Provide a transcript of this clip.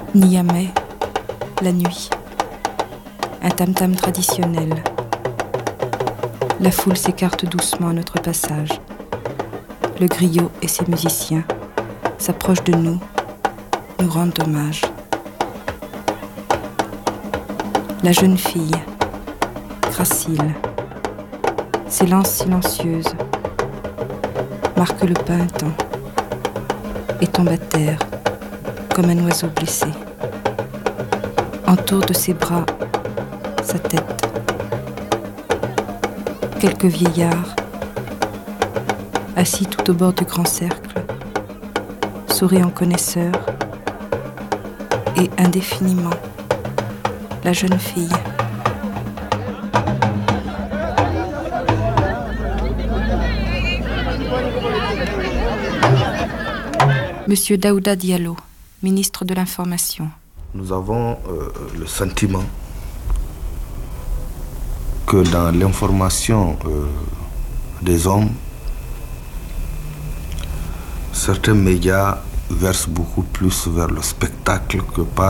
Niamey, la nuit. Un tam-tam traditionnel. La foule s'écarte doucement à notre passage. Le griot et ses musiciens s'approchent de nous, nous rendent hommage. La jeune fille, gracile, s'élance silencieuse, marque le pas un temps et tombe à terre comme un oiseau blessé. Entoure de ses bras sa tête. Quelques vieillards, assis tout au bord du grand cercle, sourient en connaisseurs, et indéfiniment, la jeune fille. Monsieur Daouda Diallo, ministre de l'Information. Nous avons le sentiment que dans l'information des hommes, certains médias versent beaucoup plus vers le spectacle que par